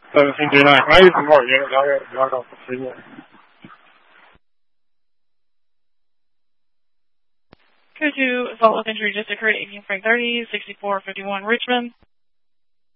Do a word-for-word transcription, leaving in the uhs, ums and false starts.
seventeen three nine. Can I use some more units? I got, I got the freeway. Code two, assault with injury just occurred at eighteen Frank thirty, sixty-four fifty-one Richmond.